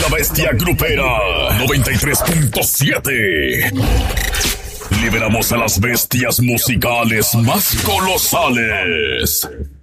La Bestia Grupera 93.7. Liberamos a las bestias musicales más colosales.